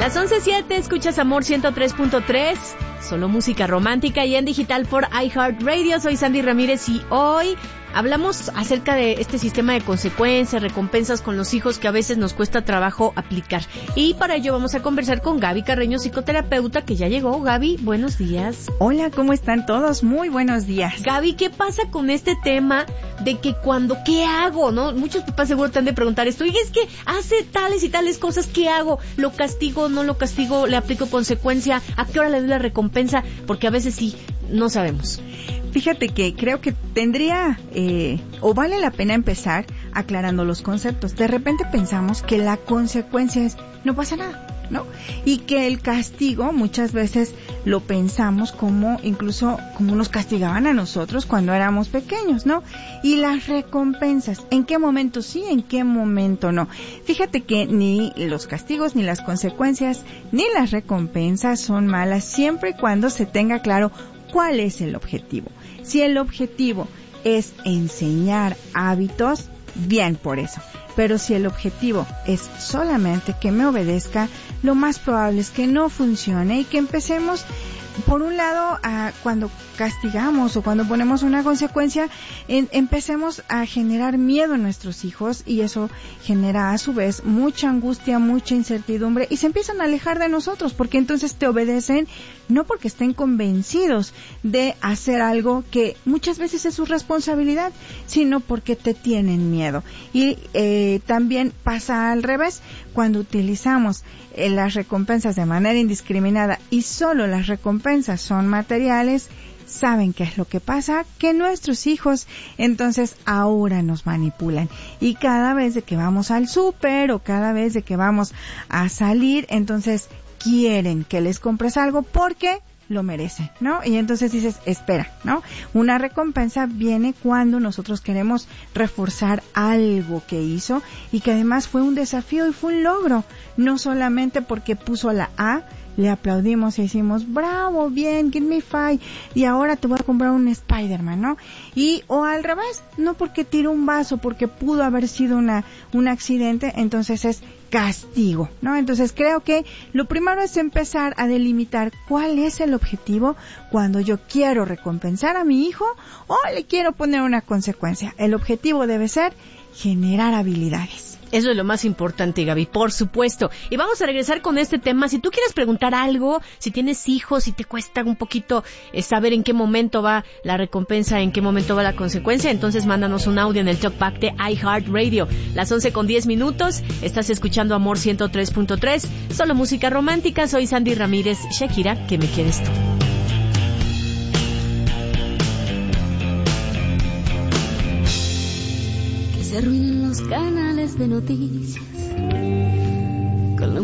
Las 11:07, escuchas Amor 103.3, solo música romántica y en digital por iHeartRadio. Soy Sandy Ramírez y hoy hablamos acerca de este sistema de consecuencias, recompensas con los hijos que a veces nos cuesta trabajo aplicar. Y para ello vamos a conversar con Gaby Carreño, psicoterapeuta, que ya llegó. Gaby, buenos días. Hola, ¿cómo están todos? Muy buenos días. Gaby, ¿qué pasa con este tema de que ¿qué hago? ¿No? Muchos papás seguro te han de preguntar esto. Y es que hace tales y tales cosas, ¿qué hago? ¿Lo castigo? ¿No lo castigo? ¿Le aplico consecuencia? ¿A qué hora le doy la recompensa? Porque a veces sí, no sabemos. Fíjate que creo que tendría o vale la pena empezar aclarando los conceptos. De repente pensamos que la consecuencia es no pasa nada, ¿no? Y que el castigo muchas veces lo pensamos incluso como nos castigaban a nosotros cuando éramos pequeños, ¿no? Y las recompensas, ¿en qué momento sí, en qué momento no? Fíjate que ni los castigos, ni las consecuencias, ni las recompensas son malas siempre y cuando se tenga claro cuál es el objetivo. Si el objetivo es enseñar hábitos, bien por eso. Pero si el objetivo es solamente que me obedezca, lo más probable es que no funcione y que empecemos, por un lado, cuando castigamos o cuando ponemos una consecuencia, empecemos a generar miedo en nuestros hijos y eso genera a su vez mucha angustia, mucha incertidumbre y se empiezan a alejar de nosotros porque entonces te obedecen no porque estén convencidos de hacer algo que muchas veces es su responsabilidad, sino porque te tienen miedo. Y también pasa al revés, cuando utilizamos las recompensas de manera indiscriminada y solo las recompensas son materiales, ¿saben qué es lo que pasa? Que nuestros hijos entonces ahora nos manipulan y cada vez de que vamos al súper o cada vez de que vamos a salir, entonces quieren que les compres algo porque lo merece, ¿no? Y entonces dices, espera, ¿no? Una recompensa viene cuando nosotros queremos reforzar algo que hizo y que además fue un desafío y fue un logro, no solamente porque puso la A, le aplaudimos y decimos, bravo, bien, give me five, y ahora te voy a comprar un Spider-Man, ¿no? O al revés, no porque tiró un vaso, porque pudo haber sido un accidente, entonces es castigo, ¿no? Entonces creo que lo primero es empezar a delimitar cuál es el objetivo cuando yo quiero recompensar a mi hijo o le quiero poner una consecuencia. El objetivo debe ser generar habilidades. Eso es lo más importante, Gaby, por supuesto. Y vamos a regresar con este tema. Si tú quieres preguntar algo, si tienes hijos, si te cuesta un poquito saber en qué momento va la recompensa, en qué momento va la consecuencia, entonces mándanos un audio en el talkback de iHeartRadio. Las 11:10. Estás escuchando Amor 103.3. Solo música romántica. Soy Sandy Ramírez. Shakira, ¿qué me quieres tú? Se arruinan los canales de noticias